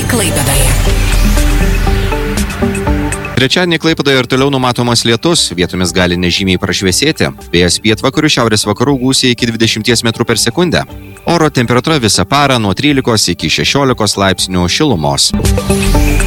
Klaipėdoje. Trečiadienį Klaipėdoje ir toliau numatomas lietus, vietomis gali nežymiai prašviesėti. Vėjas pietvakarių šiaurės vakarų gūsiai iki 20 metrų per sekundę. Oro temperatūra visą parą nuo 13 iki 16 laipsnių šilumos.